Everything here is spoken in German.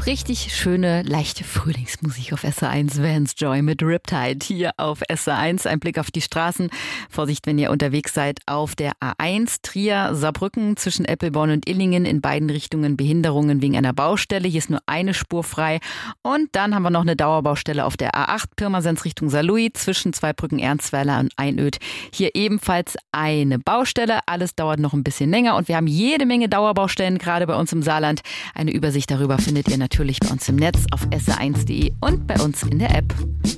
richtig schöne, leichte Frühlingsmusik auf SR1. Vance Joy mit Riptide hier auf SR1. Ein Blick auf die Straßen. Vorsicht, wenn ihr unterwegs seid auf der A1 Trier-Saarbrücken zwischen Eppelborn und Illingen. In beiden Richtungen Behinderungen wegen einer Baustelle. Hier ist nur eine Spur frei. Und dann haben wir noch eine Dauerbaustelle auf der A8 Pirmasens Richtung Saarlouis zwischen Zweibrücken, Ernstweiler und Einöd. Hier ebenfalls eine Baustelle. Alles dauert noch ein bisschen länger und wir haben jede Menge Dauerbaustellen gerade bei uns im Saarland. Eine Übersicht darüber findet ihr natürlich bei uns im Netz auf sr1.de und bei uns in der App.